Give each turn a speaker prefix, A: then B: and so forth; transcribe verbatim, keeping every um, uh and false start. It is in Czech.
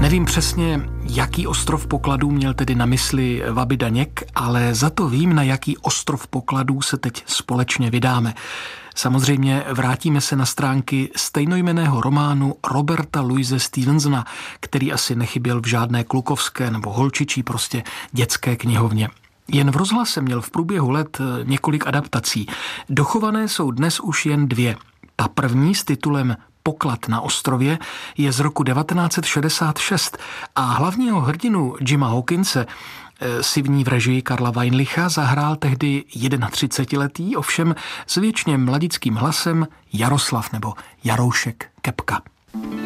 A: Nevím přesně, jaký ostrov pokladů měl tedy na mysli Wabi Daněk, ale za to vím, na jaký ostrov pokladů se teď společně vydáme. Samozřejmě vrátíme se na stránky stejnojmenného románu Roberta Louise Stevensona, který asi nechyběl v žádné klukovské nebo holčičí, prostě dětské knihovně. Jen v rozhlase měl v průběhu let několik adaptací. Dochované jsou dnes už jen dvě. Ta první s titulem Poklad na ostrově je z roku devatenáct set šedesát šest a hlavního hrdinu Jima Hawkinse si v ní v režii Karla Weinlicha zahrál tehdy třicetiletý, ovšem s věčně mladickým hlasem Jaroslav nebo Jaroušek Kepka.